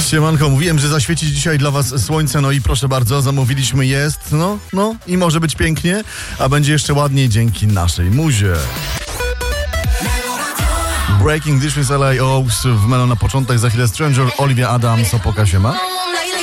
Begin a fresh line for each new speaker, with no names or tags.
Siemanko, mówiłem, że zaświeci dzisiaj dla was słońce, no i proszę bardzo, zamówiliśmy, jest, no i może być pięknie, a będzie jeszcze ładniej dzięki naszej muzie. Breaking Dishes LA Oaks w Melo na początek, za chwilę Stranger, Olivia Adams, Opoka się ma.